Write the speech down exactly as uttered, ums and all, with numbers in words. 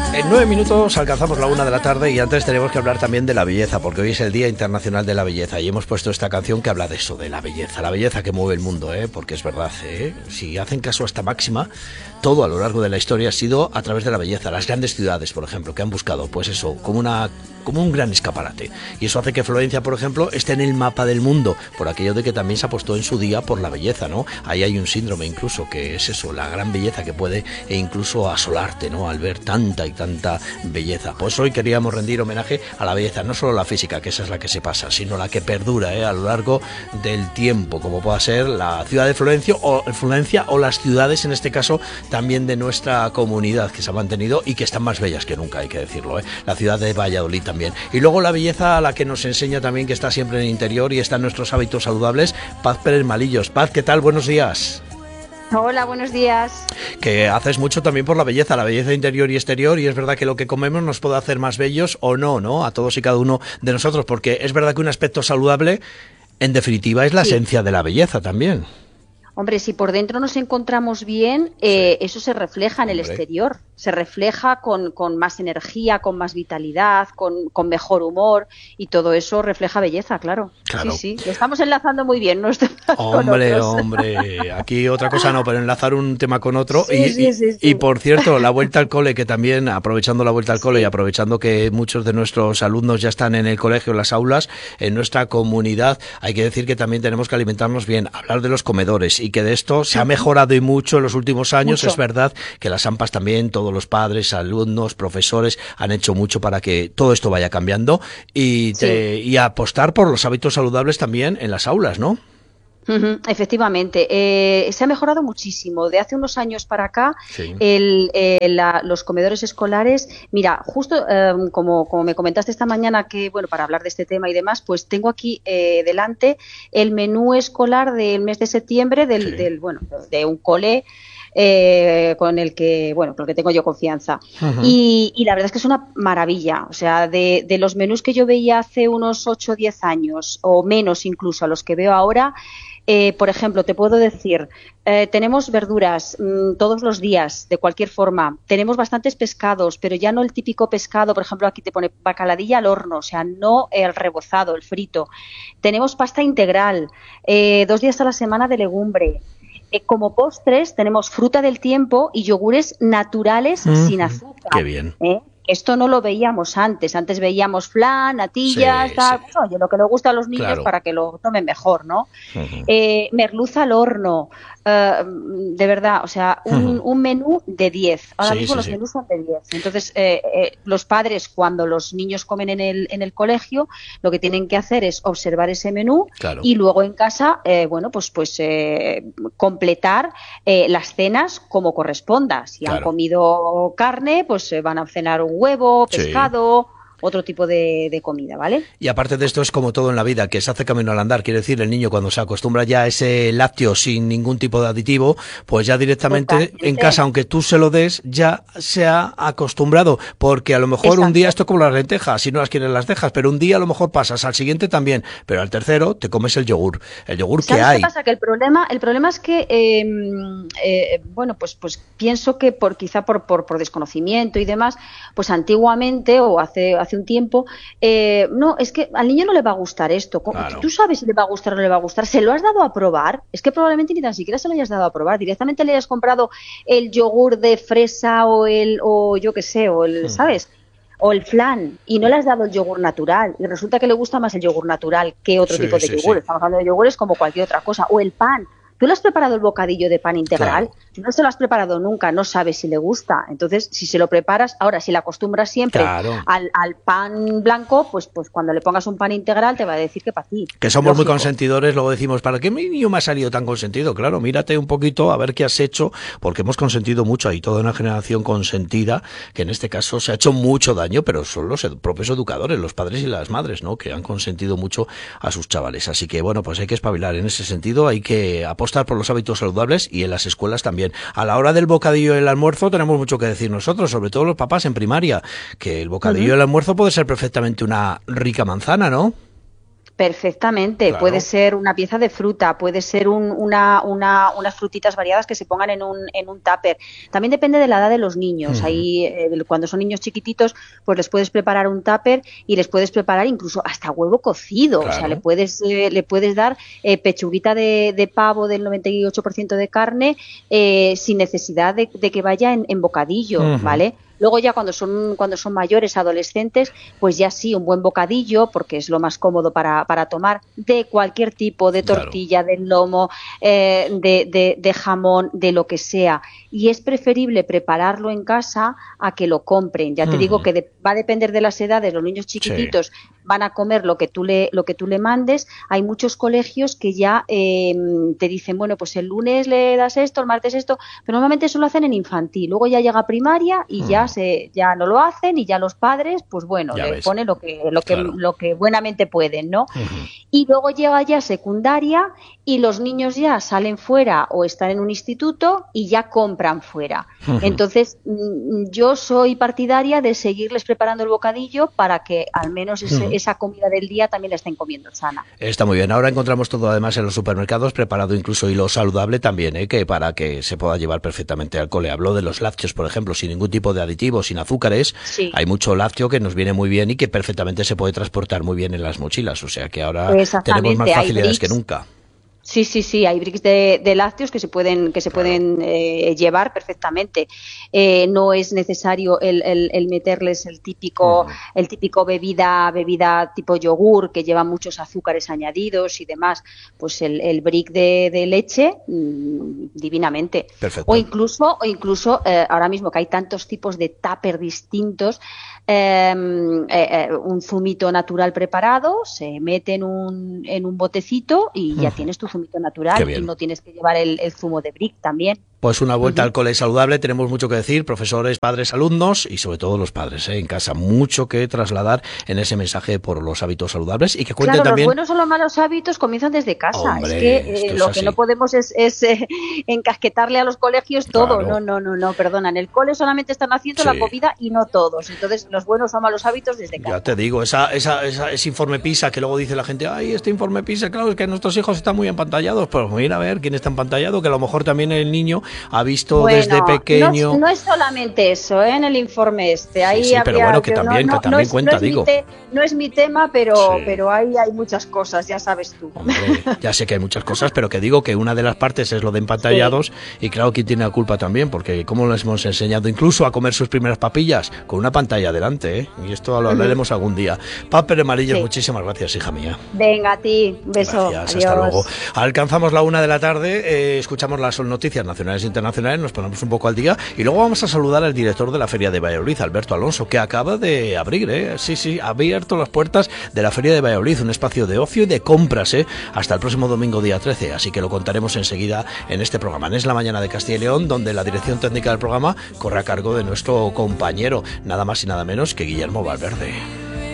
En nueve minutos alcanzamos la una de la tarde y antes tenemos que hablar también de la belleza, porque hoy es el Día Internacional de la Belleza y hemos puesto esta canción que habla de eso, de la belleza, la belleza que mueve el mundo, ¿eh? Porque es verdad, ¿eh? Si hacen caso a esta máxima, todo a lo largo de la historia ha sido a través de la belleza. Las grandes ciudades, por ejemplo, que han buscado, pues eso, como una como un gran escaparate. Y eso hace que Florencia, por ejemplo, esté en el mapa del mundo, por aquello de que también se apostó en su día por la belleza, ¿no? Ahí hay un síndrome incluso, que es eso, la gran belleza que puede e incluso asolarte, ¿no? Al ver tanta y tanta belleza. Pues hoy queríamos rendir homenaje a la belleza, no solo la física, que esa es la que se pasa, sino la que perdura, ¿eh? A lo largo del tiempo, como pueda ser la ciudad de Florencia o, Florencia o las ciudades, en este caso, también de nuestra comunidad, que se ha mantenido y que están más bellas que nunca, hay que decirlo, ¿eh? La ciudad de Valladolid también. Y luego la belleza a la que nos enseña también, que está siempre en el interior y está en nuestros hábitos saludables, Paz Pérez Malillos. Paz, ¿qué tal? Buenos días. Hola, buenos días. Que haces mucho también por la belleza, la belleza interior y exterior, y es verdad que lo que comemos nos puede hacer más bellos o no, ¿no? A todos y cada uno de nosotros, porque es verdad que un aspecto saludable, en definitiva, es la sí. esencia de la belleza también. Hombre, si por dentro nos encontramos bien, eh, sí. eso se refleja en el Hombre. exterior. Se refleja con, con más energía, con más vitalidad, con, con mejor humor, y todo eso refleja belleza, claro. claro. Sí, sí, lo estamos enlazando muy bien. ¿No? Hombre, hombre, aquí otra cosa no, pero enlazar un tema con otro. Sí, y, sí, sí, sí. y por cierto, la vuelta al cole, que también, aprovechando la vuelta al cole sí. y aprovechando que muchos de nuestros alumnos ya están en el colegio, en las aulas, en nuestra comunidad, hay que decir que también tenemos que alimentarnos bien, hablar de los comedores, y que de esto se ha mejorado y mucho en los últimos años. Mucho. Es verdad que las AMPAs también, todos los padres, alumnos, profesores han hecho mucho para que todo esto vaya cambiando y, te, sí. y apostar por los hábitos saludables también en las aulas, ¿no? Uh-huh, efectivamente, eh, se ha mejorado muchísimo. De hace unos años para acá, sí. el, eh, la, los comedores escolares, mira, justo eh, como, como me comentaste esta mañana, que bueno, para hablar de este tema y demás, pues tengo aquí eh, delante el menú escolar del mes de septiembre del, sí. del bueno, de un cole. Eh, con el que bueno con el que tengo yo confianza uh-huh. y, y la verdad es que es una maravilla, o sea, de, de los menús que yo veía hace unos ocho o diez años o menos incluso a los que veo ahora, eh, por ejemplo, te puedo decir, eh, tenemos verduras mmm, todos los días de cualquier forma, tenemos bastantes pescados, pero ya no el típico pescado, por ejemplo aquí te pone bacaladilla al horno, o sea, no el rebozado, el frito, tenemos pasta integral, eh, dos días a la semana de legumbre. Eh, como postres tenemos fruta del tiempo y yogures naturales mm, sin azúcar. Qué bien. ¿eh? Esto no lo veíamos antes. Antes veíamos flan, natillas, sí, tal. Sí. Oye, lo que le gusta a los niños claro. para que lo tomen mejor, ¿no? Uh-huh. Eh, merluza al horno. Uh, de verdad, o sea, un, uh-huh. un menú de diez. Ahora sí, mismo sí, los sí. menús son de diez. Entonces, eh, eh, los padres, cuando los niños comen en el, en el colegio, lo que tienen que hacer es observar ese menú claro. y luego en casa, eh, bueno, pues, pues eh, completar eh, las cenas como corresponda. Si claro. han comido carne, pues eh, van a cenar un huevo, pescado... Sí. otro tipo de, de comida, ¿vale? Y aparte de esto es como todo en la vida, que se hace camino al andar, quiere decir, el niño cuando se acostumbra ya a ese lácteo sin ningún tipo de aditivo, pues ya directamente Totalmente. En casa, aunque tú se lo des, ya se ha acostumbrado, porque a lo mejor Exacto. un día esto es como las lentejas, si no las quieres las dejas, pero un día a lo mejor pasas, al siguiente también, pero al tercero te comes el yogur, el yogur que hay. ¿Sabes qué pasa? Que el problema, el problema es que, eh, eh, bueno, pues, pues pienso que por quizá por, por, por desconocimiento y demás, pues antiguamente o hace, hace un tiempo, eh, no, es que al niño no le va a gustar esto. Claro. Tú sabes si le va a gustar o no le va a gustar. ¿Se lo has dado a probar? Es que probablemente ni tan siquiera se lo hayas dado a probar. Directamente le hayas comprado el yogur de fresa o el, o yo qué sé, o el, ¿sabes? O el flan, y no le has dado el yogur natural, y resulta que le gusta más el yogur natural que otro sí, tipo de sí, yogur. Sí. Estamos hablando de yogures como cualquier otra cosa. O el pan. ¿Tú le has preparado el bocadillo de pan integral? Claro. No se lo has preparado nunca, no sabes si le gusta. Entonces, si se lo preparas, ahora si le acostumbras siempre claro. al, al pan blanco, pues, pues cuando le pongas un pan integral te va a decir que para ti. Que somos Lógico. Muy consentidores, luego decimos, ¿para qué mi niño me ha salido tan consentido? Claro, mírate un poquito a ver qué has hecho, porque hemos consentido mucho, hay toda una generación consentida, que en este caso se ha hecho mucho daño, pero son los propios educadores, los padres y las madres, ¿no?, que han consentido mucho a sus chavales. Así que, bueno, pues hay que espabilar en ese sentido, hay que apostar por los hábitos saludables y en las escuelas también. A la hora del bocadillo y el almuerzo tenemos mucho que decir nosotros, sobre todo los papás en primaria, que el bocadillo y uh-huh. el almuerzo puede ser perfectamente una rica manzana, ¿no? Perfectamente, claro. Puede ser una pieza de fruta, puede ser un, una, una, unas frutitas variadas que se pongan en un, en un tupper. También depende de la edad de los niños. Uh-huh. Ahí, eh, cuando son niños chiquititos, pues les puedes preparar un tupper y les puedes preparar incluso hasta huevo cocido. Claro. O sea, le puedes, eh, le puedes dar eh, pechuguita de, de pavo del noventa y ocho por ciento de carne eh, sin necesidad de, de que vaya en, en bocadillo, uh-huh. ¿vale? Luego ya cuando son cuando son mayores, adolescentes, pues ya sí, un buen bocadillo, porque es lo más cómodo para, para tomar, de cualquier tipo, de tortilla, claro. de lomo, eh, de, de, de jamón, de lo que sea. Y es preferible prepararlo en casa a que lo compren. Ya te uh-huh. digo que de, va a depender de las edades. Los niños chiquititos sí. van a comer lo que tú le lo que tú le mandes. Hay muchos colegios que ya eh, te dicen, bueno, pues el lunes le das esto, el martes esto, pero normalmente eso lo hacen en infantil. Luego ya llega primaria y uh-huh. ya Se, ya no lo hacen y ya los padres, pues bueno, ya le ves. ponen lo que lo que claro. lo que buenamente pueden, ¿no? Uh-huh. Y luego llega ya secundaria y los niños ya salen fuera o están en un instituto y ya compran fuera. Uh-huh. Entonces, yo soy partidaria de seguirles preparando el bocadillo para que al menos ese, uh-huh. esa comida del día también la estén comiendo sana. Está muy bien. Ahora encontramos todo además en los supermercados preparado incluso y lo saludable también, ¿eh? Que para que se pueda llevar perfectamente al cole. Hablo de los lácteos, por ejemplo, sin ningún tipo de aditivos, sin azúcares, sí. Hay mucho lácteo que nos viene muy bien y que perfectamente se puede transportar muy bien en las mochilas, o sea que ahora tenemos más facilidades que nunca. Sí, sí, sí, hay bricks de, de lácteos que se pueden que se claro. pueden eh, llevar perfectamente. Eh, no es necesario el, el, el meterles el típico uh-huh. el típico bebida bebida tipo yogur que lleva muchos azúcares añadidos y demás. Pues el, el brick de, de leche mmm, divinamente. Perfecto. O incluso o incluso eh, ahora mismo que hay tantos tipos de tupper distintos. Eh, eh, un zumito natural preparado, se mete en un, en un botecito y ya uh-huh. tienes tu zumito natural y no tienes que llevar el, el zumo de brick también. Pues una vuelta uh-huh. al cole saludable, tenemos mucho que decir, profesores, padres, alumnos y sobre todo los padres, ¿eh? En casa, mucho que trasladar en ese mensaje por los hábitos saludables y que cuenten claro, también... los buenos o los malos hábitos comienzan desde casa. Hombre, es que eh, es lo así. Que no podemos es, es eh, encasquetarle a los colegios todo. Claro. No, no, no, no, perdona, en el cole solamente están haciendo sí. la comida y no todos. Entonces, los buenos o malos hábitos desde casa. Ya te digo, esa, esa, esa, ese informe PISA que luego dice la gente, ay, este informe PISA, claro, es que nuestros hijos están muy empantallados. Pues mira a ver quién está empantallado, que a lo mejor también el niño ha visto bueno, desde pequeño... No, no es solamente eso, ¿eh? En el informe este. Ahí sí, sí pero bueno, que yo, también, no, que también no cuenta, no es digo. Te, no es mi tema, pero, sí. pero ahí hay muchas cosas, ya sabes tú. Hombre, ya sé que hay muchas cosas, pero que digo que una de las partes es lo de empantallados sí. y claro, ¿quién tiene la culpa también? Porque ¿cómo les hemos enseñado incluso a comer sus primeras papillas? Con una pantalla delante, ¿eh? Y esto lo hablaremos uh-huh. algún día. Paper Amarillos, sí. muchísimas gracias, hija mía. Venga, a ti, un beso. Gracias, adiós. Hasta luego. Alcanzamos la una de la tarde, eh, escuchamos las noticias nacionales e internacionales, nos ponemos un poco al día y luego vamos a saludar al director de la Feria de Valladolid, Alberto Alonso, que acaba de abrir, ¿eh? Sí, sí, ha abierto las puertas de la Feria de Valladolid, un espacio de ocio y de compras, ¿eh? Hasta el próximo domingo día trece, así que lo contaremos enseguida en este programa. En Es la Mañana de Castilla y León, donde la dirección técnica del programa corre a cargo de nuestro compañero, nada más y nada menos que Guillermo Valverde.